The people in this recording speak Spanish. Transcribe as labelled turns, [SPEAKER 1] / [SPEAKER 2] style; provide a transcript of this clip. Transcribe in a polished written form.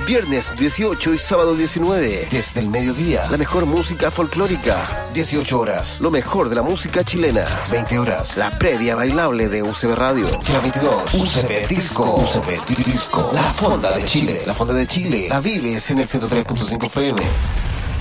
[SPEAKER 1] Viernes 18 y sábado 19. Desde el mediodía, la mejor música folclórica. 18 horas, lo mejor de la música chilena. 20 horas, la previa bailable de UCB Radio. Y a 22, UCB Disco. UCB Disco. La Fonda de Chile. La Fonda de Chile. La vives en el 103.5 FM.